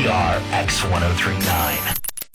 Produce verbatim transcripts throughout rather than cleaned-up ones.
R X ten thirty-nine.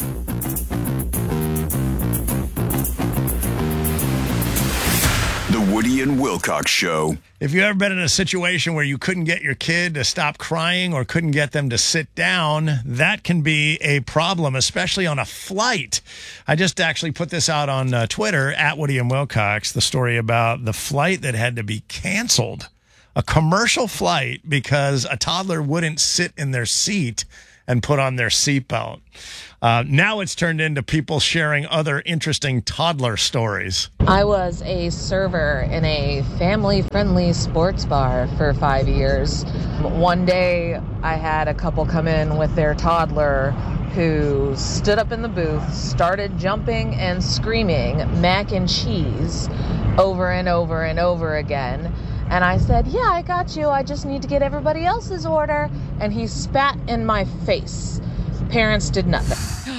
The Woody and Wilcox Show. If you've ever been in a situation where you couldn't get your kid to stop crying or couldn't get them to sit down, that can be a problem, especially on a flight. I just actually put this out on uh, Twitter, at Woody and Wilcox, the story about the flight that had to be canceled. A commercial flight because a toddler wouldn't sit in their seat and put on their seatbelt. Uh, now it's turned into people sharing other interesting toddler stories. I was a server in a family-friendly sports bar for five years. One day, I had a couple come in with their toddler who stood up in the booth, started jumping and screaming mac and cheese over and over and over again. And I said, yeah, I got you. I just need to get everybody else's order. And he spat in my face. Parents did nothing.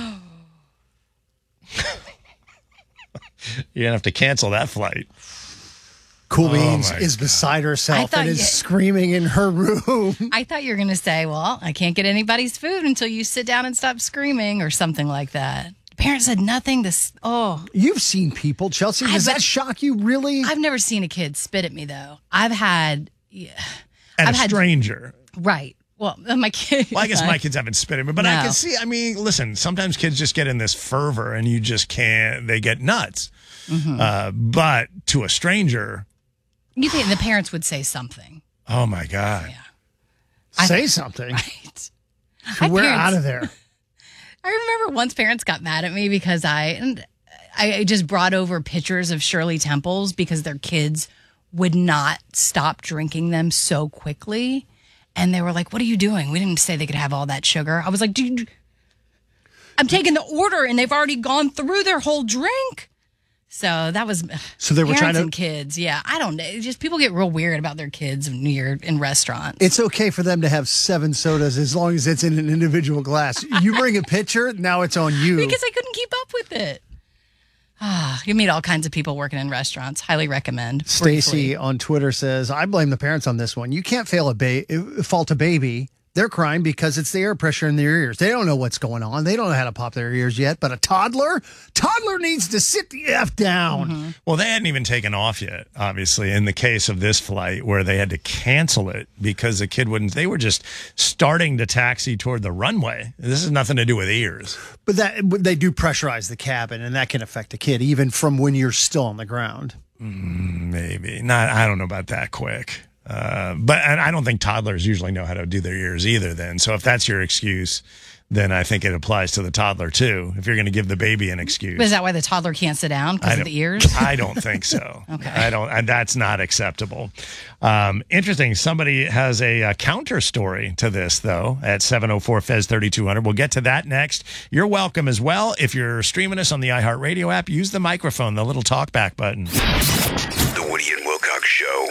You're going to have to cancel that flight. Cool Oh, Beans my is God. beside I herself thought and is you- screaming in her room. I thought you were going to say, well, I can't get anybody's food until you sit down and stop screaming or something like that. Parents said nothing. This, oh, You've seen people, Chelsea. Does I that bet- shock you, really? I've never seen a kid spit at me, though. I've had, yeah, And I've a had- stranger. right. Well, my kid. Well, I guess my kids haven't spit at me, but I No. can see, I mean, listen, sometimes kids just get in this fervor and you just can't, they get nuts. Mm-hmm. Uh, but to a stranger, You think the parents would say something. oh my God. Yeah. Say something. Right. My We're parents- out of there. I remember once parents got mad at me because I and I just brought over pictures of Shirley Temples because their kids would not stop drinking them so quickly. And they were like, what are you doing? We didn't say they could have all that sugar. I was like, dude, I'm taking the order and they've already gone through their whole drink. So that was So they were parents trying to- and kids. Yeah, I don't know. It's just people get real weird about their kids when you're in restaurants. It's okay for them to have seven sodas as long as it's in an individual glass. You bring a pitcher, now it's on you. Because I couldn't keep up with it. Ah, you meet all kinds of people working in restaurants. Highly recommend. Stacy Briefly. on Twitter says, I blame the parents on this one. You can't fail a ba- fault a baby. They're crying because it's the air pressure in their ears. They don't know what's going on. They don't know how to pop their ears yet. But a toddler, toddler needs to sit the F down. Mm-hmm. Well, they hadn't even taken off yet, obviously, in the case of this flight where they had to cancel it because the kid wouldn't, they were just starting to taxi toward the runway. This has nothing to do with ears. But that they do pressurize the cabin, and that can affect a kid even from when you're still on the ground. Maybe. Not, I don't know about that quick. Uh, but and I don't think toddlers usually know how to do their ears either then. So if that's your excuse, then I think it applies to the toddler too. If you're going to give the baby an excuse. But is that why the toddler can't sit down I because of don't- the ears? I don't think so. Okay. I don't, and that's not acceptable. Um, interesting. Somebody has a, a counter story to this, though, at seven oh four Fez thirty-two hundred. We'll get to that next. You're welcome as well. If you're streaming us on the iHeartRadio app, use the microphone, the little talkback button. The Woody and Wilcox Show.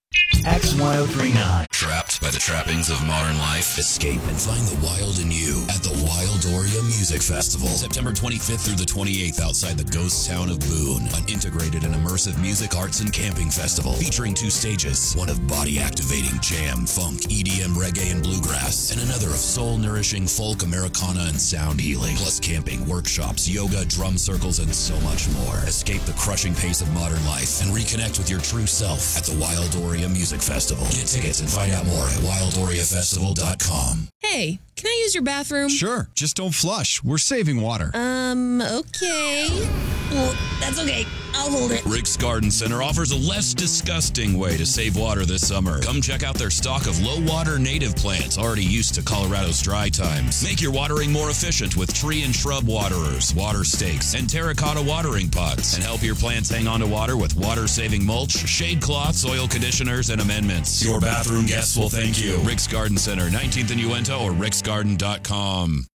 X ten thirty-nine. Trapped by the trappings of modern life? Escape and find the wild in you at the Wildoria Music Festival. September twenty-fifth through the twenty-eighth outside the ghost town of Boone. An integrated and immersive music, arts, and camping festival featuring two stages. One of body-activating jam, funk, E D M, reggae, and bluegrass. And another of soul-nourishing folk, Americana, and sound healing. Plus camping, workshops, yoga, drum circles, and so much more. Escape the crushing pace of modern life and reconnect with your true self at the Wildoria Music Festival. Get tickets and find out more at wildoria festival dot com. Hey, can I use your bathroom? Sure, just don't flush. We're saving water. Um, okay. Well, that's okay. I'll hold it. Rick's Garden Center offers a less disgusting way to save water this summer. Come check out their stock of low-water native plants already used to Colorado's dry times. Make your watering more efficient with tree and shrub waterers, water stakes, and terracotta watering pots. And help your plants hang on to water with water-saving mulch, shade cloths, soil conditioners, and amendments. Your bathroom guests will thank you. Rick's Garden Center, nineteenth and Uinta, or ricks garden dot com.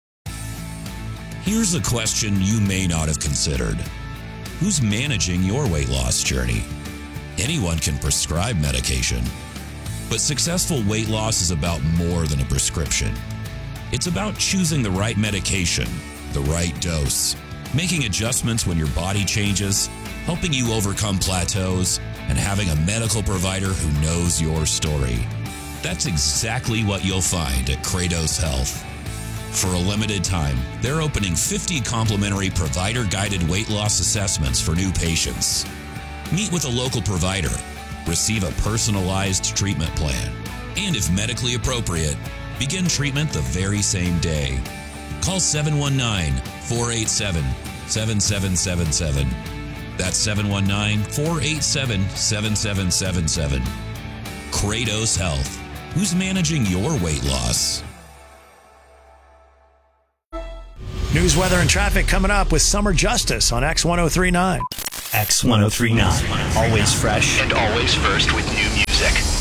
Here's a question you may not have considered. Who's managing your weight loss journey? Anyone can prescribe medication, but successful weight loss is about more than a prescription. It's about choosing the right medication, the right dose, making adjustments when your body changes, helping you overcome plateaus, and having a medical provider who knows your story. That's exactly what you'll find at Kratos Health. For a limited time, they're opening fifty complimentary provider-guided weight loss assessments for new patients. Meet with a local provider, receive a personalized treatment plan, and if medically appropriate, begin treatment the very same day. Call seven one nine, four eight seven, seven seven seven seven. That's seven one nine, four eight seven, seven seven seven seven. Kratos Health. Who's managing your weight loss? News, weather, and traffic coming up with Summer Justice on X ten thirty-nine. X ten thirty-nine. Always fresh And always first with new music.